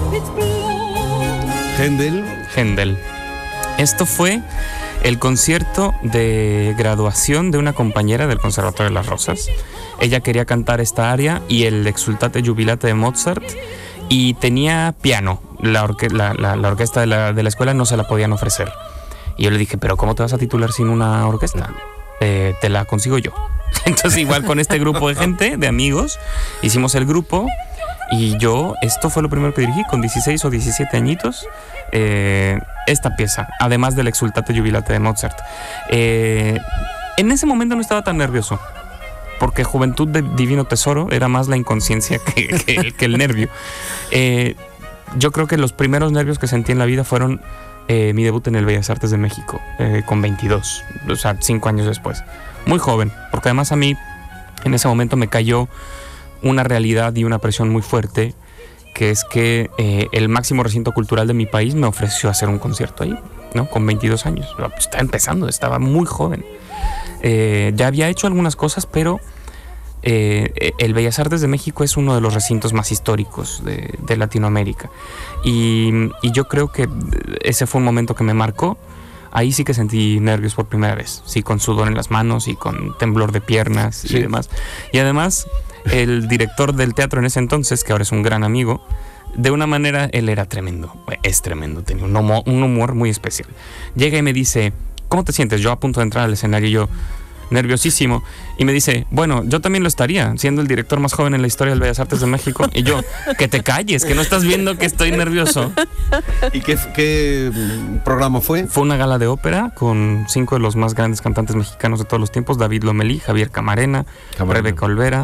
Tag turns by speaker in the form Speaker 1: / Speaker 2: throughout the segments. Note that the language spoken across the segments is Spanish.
Speaker 1: Händel. Esto fue el concierto de graduación de una compañera del Conservatorio de las Rosas. Ella quería cantar esta aria y el Exultate Jubilate de Mozart, y tenía piano. La orquesta de la escuela no se la podían ofrecer. Y yo le dije, ¿pero cómo te vas a titular sin una orquesta? Te la consigo yo. Entonces, igual con este grupo de gente, de amigos, hicimos el grupo. Y yo, esto fue lo primero que dirigí, con 16 o 17 añitos, esta pieza, además del Exultate Jubilate de Mozart. En ese momento no estaba tan nervioso, porque Juventud de Divino Tesoro era más la inconsciencia que el nervio. Yo creo que los primeros nervios que sentí en la vida fueron mi debut en el Bellas Artes de México, con 22, o sea, 5 años después. Muy joven, porque además a mí en ese momento me cayó una realidad y una presión muy fuerte, que es que el máximo recinto cultural de mi país me ofreció hacer un concierto ahí, ¿no? Con 22 años. Estaba empezando, estaba muy joven. Ya había hecho algunas cosas, pero el Bellas Artes de México es uno de los recintos más históricos de Latinoamérica. Y yo creo que ese fue un momento que me marcó. Ahí sí que sentí nervios por primera vez. Sí, con sudor en las manos y con temblor de piernas y demás. Y además, el director del teatro en ese entonces, que ahora es un gran amigo, de una manera, él era tremendo. Es tremendo, tenía un humor muy especial. Llega y me dice, ¿cómo te sientes? Yo a punto de entrar al escenario, yo nerviosísimo, y me dice, bueno, yo también lo estaría, siendo el director más joven en la historia del Bellas Artes de México. Y yo, que te calles, que no estás viendo que estoy nervioso.
Speaker 2: ¿Y qué programa fue?
Speaker 1: Fue una gala de ópera con 5 de los más grandes cantantes mexicanos de todos los tiempos: David Lomelí, Javier Camarena. Rebeca Olvera.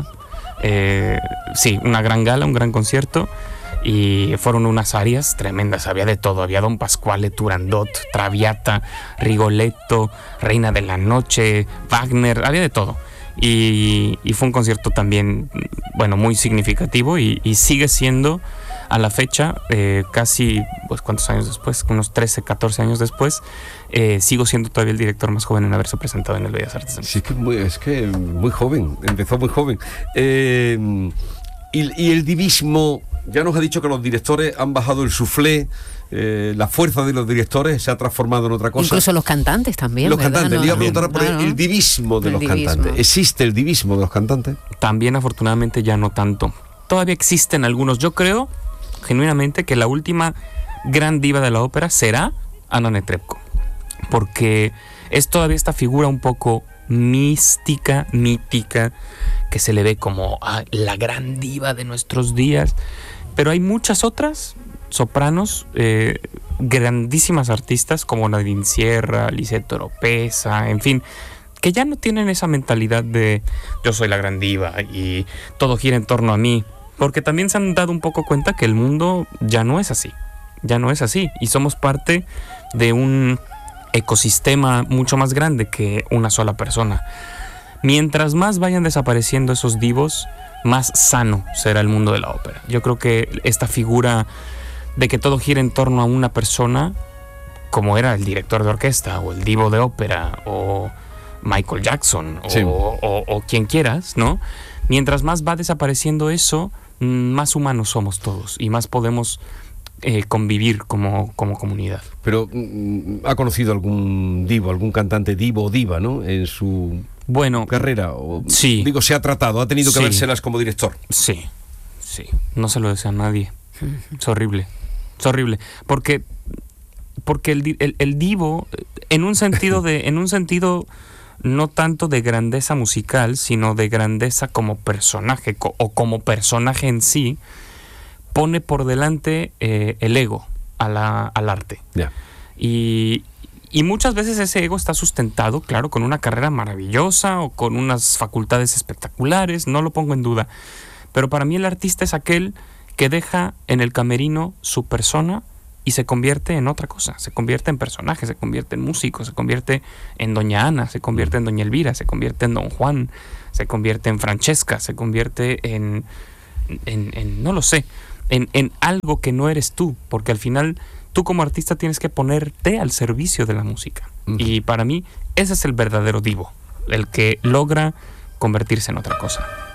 Speaker 1: Sí, una gran gala, un gran concierto. Y fueron unas arias tremendas, había de todo, había Don Pasquale, Turandot, Traviata, Rigoletto, Reina de la Noche, Wagner, había de todo. Y fue un concierto también, bueno, muy significativo, y sigue siendo a la fecha, casi, pues, ¿cuántos años después? Unos 13, 14 años después, sigo siendo todavía el director más joven en haberse presentado en el Bellas Artes.
Speaker 2: Sí, es que muy joven, empezó muy joven. Y el divismo, ya nos ha dicho que los directores han bajado el suflé, la fuerza de los directores se ha transformado en otra cosa.
Speaker 3: Incluso los cantantes también.
Speaker 2: Los
Speaker 3: ¿verdad?
Speaker 2: cantantes, le iba a preguntar por el divismo de los cantantes. ¿Existe el divismo de los cantantes?
Speaker 1: También, afortunadamente, ya no tanto. Todavía existen algunos. Yo creo genuinamente que la última gran diva de la ópera será Anna Netrebko, porque es todavía esta figura un poco mística, mítica, que se le ve como la gran diva de nuestros días, pero hay muchas otras sopranos, grandísimas artistas como Nadine Sierra, Lisette Oropesa, en fin, que ya no tienen esa mentalidad de yo soy la gran diva y todo gira en torno a mí, porque también se han dado un poco cuenta que el mundo ya no es así, y somos parte de un ecosistema mucho más grande que una sola persona. Mientras más vayan desapareciendo esos divos, más sano será el mundo de la ópera. Yo creo que esta figura de que todo gira en torno a una persona, como era el director de orquesta, o el divo de ópera, o Michael Jackson, sí, o quien quieras, ¿no? Mientras más va desapareciendo eso, más humanos somos todos y más podemos convivir como comunidad.
Speaker 2: Pero ¿ha conocido algún divo, algún cantante divo o diva, ¿no? En su carrera?
Speaker 1: Sí.
Speaker 2: Digo, se ha tratado, ha tenido que vérselas como director.
Speaker 1: Sí. No se lo desea a nadie. Es horrible. Porque el divo, en un sentido no tanto de grandeza musical, sino de grandeza como personaje, o como personaje en sí, pone por delante el ego al arte. Yeah. Y muchas veces ese ego está sustentado, claro, con una carrera maravillosa o con unas facultades espectaculares, no lo pongo en duda. Pero para mí el artista es aquel que deja en el camerino su persona y se convierte en otra cosa, se convierte en personaje, se convierte en músico, se convierte en Doña Ana, se convierte en Doña Elvira, se convierte en Don Juan, se convierte en Francesca, se convierte en no lo sé, en algo que no eres tú, porque al final tú como artista tienes que ponerte al servicio de la música. Y para mí ese es el verdadero divo, el que logra convertirse en otra cosa.